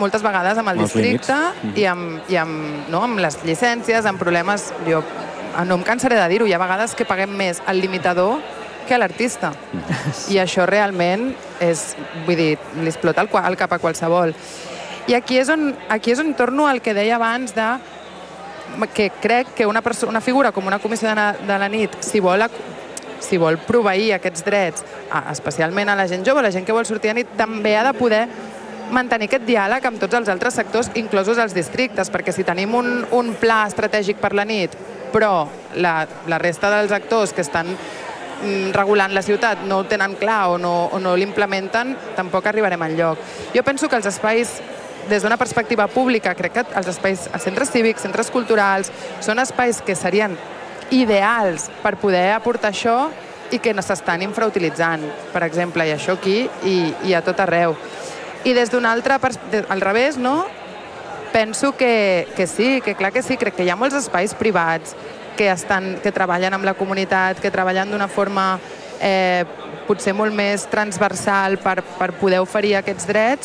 moltes vegades amb el districte i amb les llicències, amb problemes... Jo no em cansaré de dir-ho, hi ha vegades que paguem més al limitador que a l'artista. I això realment és, vull dir, li explota el cap a qualsevol. I aquí és on torno al que deia abans de que crec que una figura com una comissió de la nit, si vol proveir aquests drets, especialment a la gent jove, la gent que vol sortir a nit, també ha de poder mantenir aquest diàleg amb tots els altres sectors, inclosos els districtes, perquè si tenim un pla estratègic per la nit, però la resta dels actors que estan regulant la ciutat no ho tenen clar o no l'implementen, tampoc arribarem enlloc. Jo penso que els espais, des d'una perspectiva pública, crec que els espais, els centres cívics, centres culturals, són espais que serien ideals per poder aportar això i que no s'estan infrautilitzant, per exemple, i això aquí i a tot arreu. I des d'una altra, al revés, no? Penso que sí, que clar que sí, crec que hi ha molts espais privats que treballen amb la comunitat, que treballen d'una forma potser molt més transversal per poder oferir aquests drets.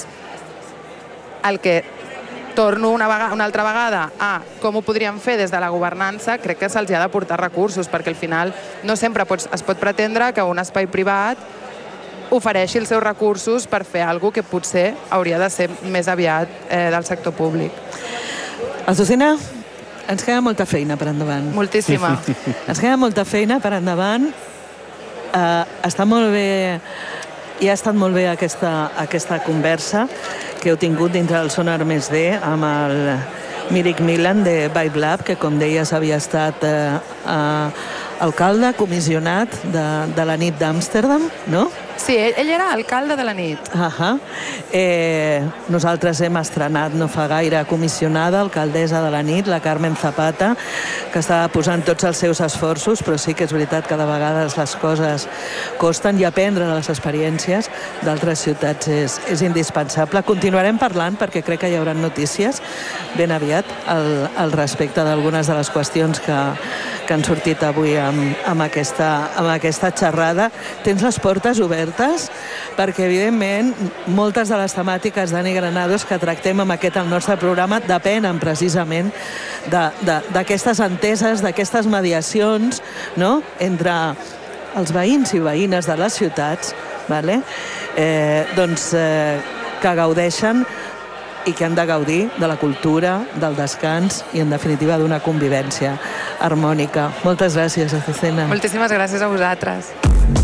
El que torno una altra vegada a com ho podríem fer des de la governança, crec que se'ls ha d'aportar recursos, perquè al final no sempre es pot pretendre que un espai privat ofereixi els seus recursos per fer alguna cosa que potser hauria de ser més aviat del sector públic. Azucena, ens queda molta feina per endavant. Moltíssima. Ens queda molta feina per endavant. Està molt bé, i ha estat molt bé aquesta conversa que heu tingut dintre del Sonar Més D amb el Míric Milan de Vibe Lab, que com deies havia estat alcalde comissionat de la nit d'Amsterdam, no? Sí, ell era alcalde de la nit. Nosaltres hem estrenat no fa gaire comissionada, alcaldessa de la nit, la Carmen Zapata, que estava posant tots els seus esforços, però sí que és veritat que de vegades les coses costen i aprendre de les experiències d'altres ciutats és indispensable. Continuarem parlant perquè crec que hi haurà notícies ben aviat al respecte d'algunes de les qüestions que han sortit avui amb aquesta xerrada. Tens les portes obertes perquè, evidentment, moltes de les temàtiques d'Ani Granados que tractem amb aquest el nostre programa depenen precisament d'aquestes enteses, d'aquestes mediacions, no?, entre els veïns i veïnes de les ciutats, que gaudeixen i que han de gaudir de la cultura, del descans i, en definitiva, d'una convivència harmònica. Moltes gràcies, Azucena. Moltíssimes gràcies a vosaltres.